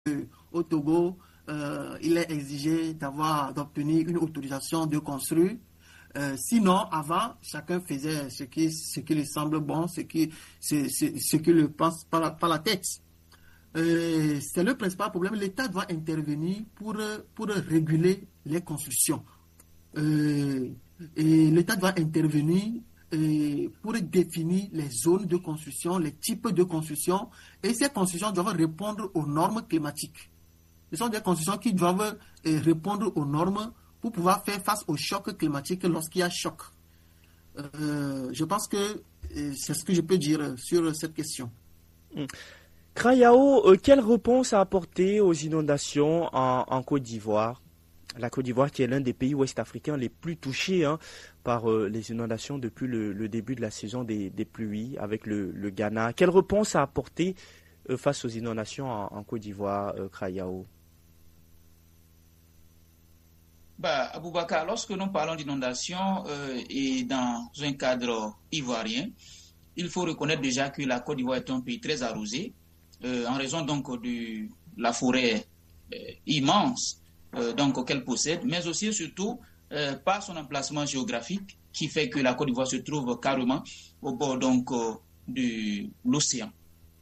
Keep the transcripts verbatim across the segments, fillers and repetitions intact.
au Togo, euh, il est exigé d'avoir, d'obtenir une autorisation de construire. Euh, sinon, avant, chacun faisait ce qui, ce qui lui semble bon, ce qui, ce, ce, ce qui lui passe par la, par la tête. Euh, c'est le principal problème. L'État doit intervenir pour, pour réguler les constructions. Euh, et l'État doit intervenir euh, pour définir les zones de construction, les types de construction. Et ces constructions doivent répondre aux normes climatiques. Ce sont des constructions qui doivent euh, répondre aux normes pour pouvoir faire face au choc climatique lorsqu'il y a choc. Euh, je pense que euh, c'est ce que je peux dire sur cette question. Mmh. Krayao, euh, quelle réponse a apporté aux inondations en, en Côte d'Ivoire? La Côte d'Ivoire qui est l'un des pays ouest-africains les plus touchés hein, par euh, les inondations depuis le, le début de la saison des, des pluies avec le, le Ghana. Quelle réponse a apporté euh, face aux inondations en, en Côte d'Ivoire, euh, Krayao? Bah, Aboubakar, lorsque nous parlons d'inondation euh, et dans un cadre ivoirien, il faut reconnaître déjà que la Côte d'Ivoire est un pays très arrosé, euh, en raison donc de la forêt euh, immense euh, donc qu'elle possède, mais aussi et surtout euh, par son emplacement géographique qui fait que la Côte d'Ivoire se trouve carrément au bord donc euh, de l'océan.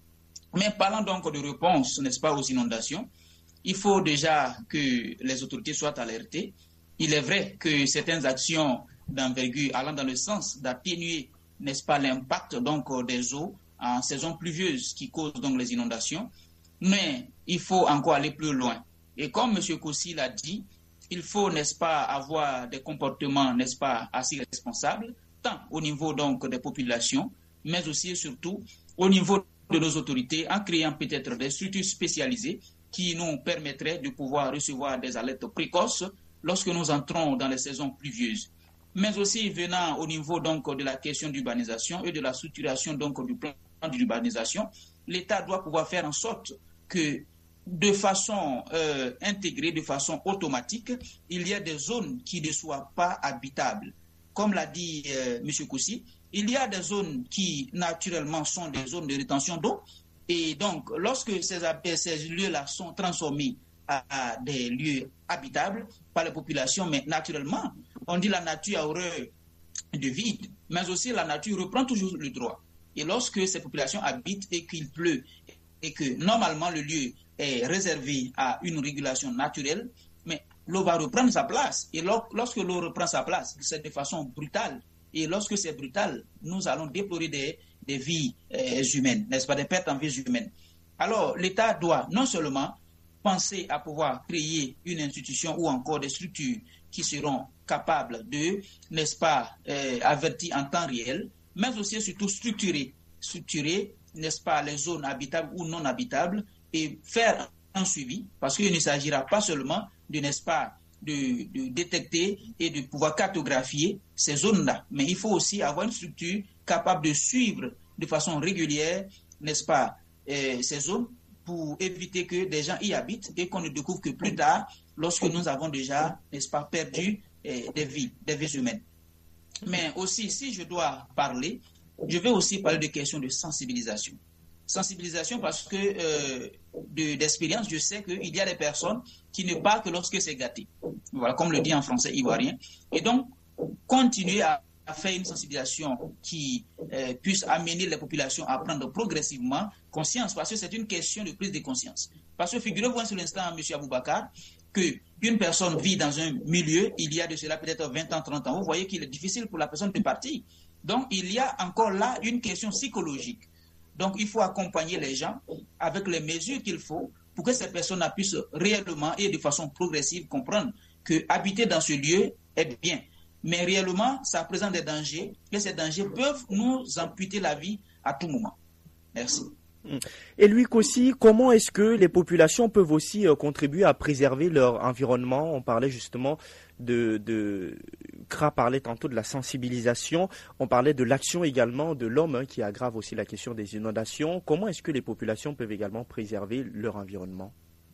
Mais parlant donc de réponse, n'est-ce pas, aux inondations, il faut déjà que les autorités soient alertées. Il est vrai que certaines actions d'envergure allant dans le sens d'atténuer, n'est-ce pas, l'impact donc des eaux en saison pluvieuse qui causent donc les inondations, mais il faut encore aller plus loin. Et comme M. Kossi l'a dit, il faut, n'est-ce pas, avoir des comportements, n'est-ce pas, assez responsables, tant au niveau donc des populations, mais aussi et surtout au niveau de nos autorités, en créant peut-être des structures spécialisées qui nous permettraient de pouvoir recevoir des alertes précoces lorsque nous entrons dans les saisons pluvieuses. Mais aussi venant au niveau donc de la question d'urbanisation et de la structuration donc du plan d'urbanisation, l'État doit pouvoir faire en sorte que de façon euh, intégrée, de façon automatique, il y a des zones qui ne soient pas habitables. Comme l'a dit euh, M. Kossi, il y a des zones qui naturellement sont des zones de rétention d'eau. Et donc, lorsque ces, ces lieux-là sont transformés à, à des lieux habitables par les populations, mais naturellement, on dit la nature a horreur de vide, mais aussi la nature reprend toujours le droit. Et lorsque ces populations habitent et qu'il pleut, et que normalement le lieu est réservé à une régulation naturelle, mais l'eau va reprendre sa place. Et lorsque l'eau reprend sa place, c'est de façon brutale. Et lorsque c'est brutal, nous allons déplorer des, des vies euh, humaines, n'est-ce pas, des pertes en vies humaines. Alors, l'État doit non seulement penser à pouvoir créer une institution ou encore des structures qui seront capables de, n'est-ce pas, euh, avertir en temps réel, mais aussi et surtout structurer, structurer, n'est-ce pas, les zones habitables ou non habitables et faire un suivi, parce qu'il ne s'agira pas seulement de, n'est-ce pas, de, de détecter et de pouvoir cartographier ces zones-là, mais il faut aussi avoir une structure capable de suivre de façon régulière, n'est-ce pas, euh, ces zones pour éviter que des gens y habitent et qu'on ne découvre que plus tard lorsque nous avons déjà, n'est-ce pas, perdu euh, des vies, des vies humaines. Mais aussi, si je dois parler, je vais aussi parler de questions de sensibilisation. Sensibilisation parce que euh, de, d'expérience, je sais qu'il y a des personnes qui ne parlent que lorsque c'est gâté. Voilà, comme le dit en français ivoirien. Et donc, continuer à, à faire une sensibilisation qui euh, puisse amener les populations à prendre progressivement conscience, parce que c'est une question de prise de conscience. Parce que figurez-vous un seul instant, M. Aboubakar, qu'une personne vit dans un milieu, il y a de cela peut-être vingt ans, trente ans, vous voyez qu'il est difficile pour la personne de partir. Donc, il y a encore là une question psychologique. Donc, il faut accompagner les gens avec les mesures qu'il faut pour que ces personnes puissent réellement et de façon progressive comprendre que habiter dans ce lieu est bien. Mais réellement, ça présente des dangers et ces dangers peuvent nous amputer la vie à tout moment. Merci. Et lui aussi, comment est-ce que les populations peuvent aussi euh, contribuer à préserver leur environnement? On parlait justement de, de Kra parlait tantôt de la sensibilisation, on parlait de l'action également de l'homme hein, qui aggrave aussi la question des inondations. Comment est-ce que les populations peuvent également préserver leur environnement?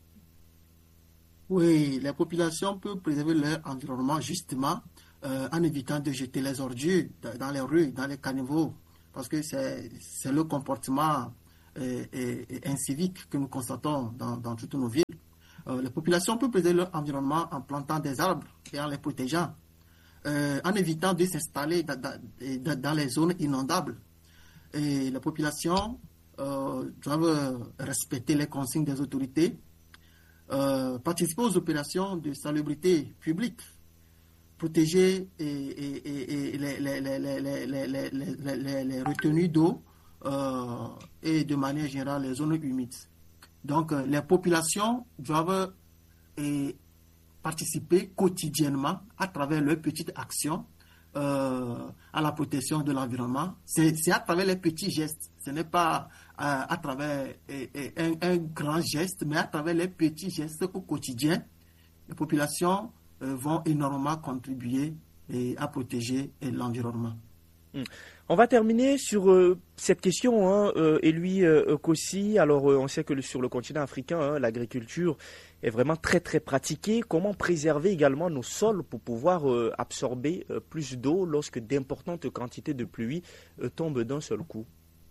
Oui, les populations peuvent préserver leur environnement justement euh, en évitant de jeter les ordures dans les rues, dans les caniveaux, parce que c'est, c'est le comportement et, et, et incivique que nous constatons dans, dans toutes nos villes. Euh, les populations peuvent préserver leur environnement en plantant des arbres et en les protégeant, euh, en évitant de s'installer dans, dans, dans les zones inondables. Et les populations euh, doivent respecter les consignes des autorités, euh, participer aux opérations de salubrité publique, protéger et, et, et, et les, les, les, les, les, les, les, les, les retenues d'eau euh, et de manière générale les zones humides. Donc euh, les populations doivent et, participer quotidiennement à travers leurs petites actions euh, à la protection de l'environnement. C'est, c'est à travers les petits gestes. Ce n'est pas euh, à travers et, et un, un grand geste, mais à travers les petits gestes au quotidien. Les populations euh, vont énormément contribuer et, à protéger et, l'environnement. Mmh. On va terminer sur euh, cette question, hein, euh, et lui, euh, Kossi. Alors, euh, on sait que le, sur le continent africain, hein, l'agriculture est vraiment très, très pratiquée. Comment préserver également nos sols pour pouvoir euh, absorber euh, plus d'eau lorsque d'importantes quantités de pluie euh, tombent d'un seul coup?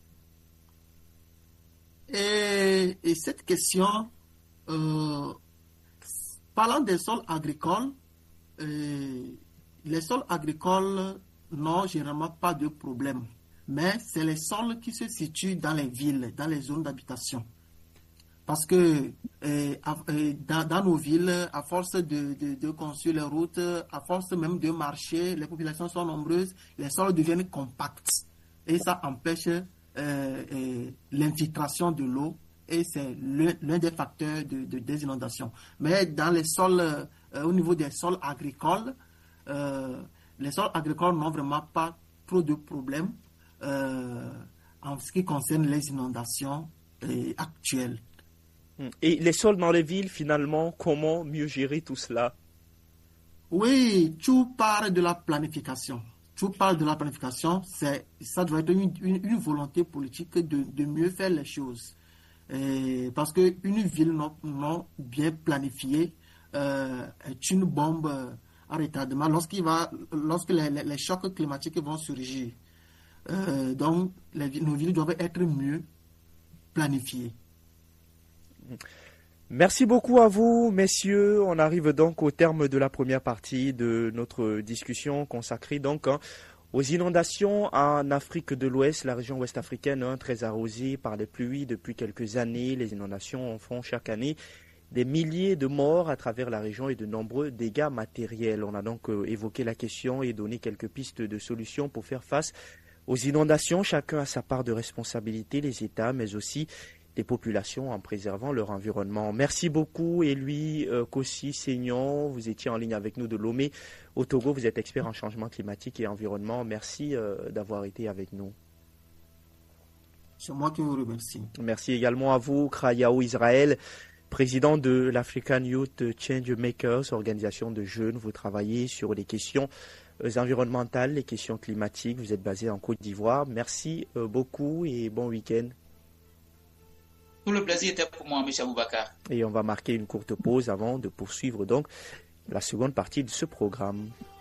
Et, et cette question, euh, parlant des sols agricoles, euh, les sols agricoles n'ont généralement pas de problème, mais c'est les sols qui se situent dans les villes, dans les zones d'habitation. Parce que euh, dans, dans nos villes, à force de, de, de construire les routes, à force même de marcher, les populations sont nombreuses, les sols deviennent compacts et ça empêche euh, euh, l'infiltration de l'eau et c'est l'un, l'un des facteurs de, de, des inondations. Mais dans les sols, euh, au niveau des sols agricoles, euh, les sols agricoles n'ont vraiment pas trop de problèmes euh, en ce qui concerne les inondations euh, actuelles. Et les sols dans les villes, finalement, comment mieux gérer tout cela? Oui, tout part de la planification. Tout part de la planification. C'est, ça doit être une, une, une volonté politique de, de mieux faire les choses. Et parce qu'une ville non, non bien planifiée euh, est une bombe à retardement lorsqu'il va, lorsque les, les, les chocs climatiques vont surgir. Euh, donc, les, nos villes doivent être mieux planifiées. Merci beaucoup à vous, messieurs. On arrive donc au terme de la première partie de notre discussion consacrée donc hein, aux inondations en Afrique de l'Ouest, la région ouest africaine, hein, très arrosée par les pluies depuis quelques années. Les inondations en font chaque année des milliers de morts à travers la région et de nombreux dégâts matériels. On a donc euh, évoqué la question et donné quelques pistes de solutions pour faire face aux inondations. Chacun a sa part de responsabilité, les États, mais aussi des populations en préservant leur environnement. Merci beaucoup. Et lui, euh, Kossi Seignon, vous étiez en ligne avec nous de Lomé au Togo. Vous êtes expert en changement climatique et environnement. Merci euh, d'avoir été avec nous. C'est moi qui vous remercie. Merci également à vous, Krayao Israël, président de l'African Youth Change Makers, organisation de jeunes. Vous travaillez sur les questions environnementales, les questions climatiques. Vous êtes basé en Côte d'Ivoire. Merci euh, beaucoup et bon week-end. Tout le plaisir était pour moi, M. Aboubakar. Et on va marquer une courte pause avant de poursuivre donc la seconde partie de ce programme.